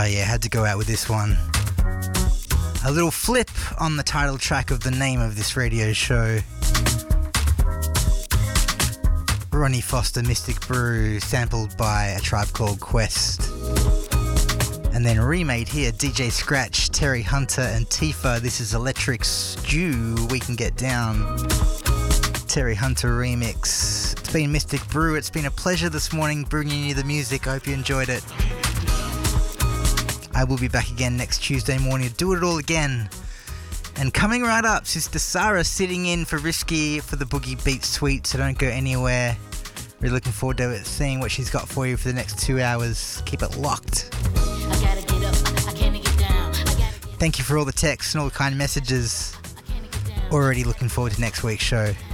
yeah, had to go out with this one. A little flip on the title track of the name of this radio show. Ronnie Foster, Mystic Brew, sampled by A Tribe Called Quest. And then remade here, DJ Scratch, Terry Hunter and Tifa. This is Electric Stew, We Can Get Down. Terry Hunter remix. It's been Mystic Brew. It's been a pleasure this morning bringing you the music. I hope you enjoyed it. I will be back again next Tuesday morning to do it all again. And coming right up, Sister Sarah sitting in for Risky for the Boogie Beat Suite, so don't go anywhere. Really looking forward to seeing what she's got for you for the next 2 hours. Keep it locked. I gotta get up, I can't get down. Thank you for all the texts and all the kind messages. Already looking forward to next week's show.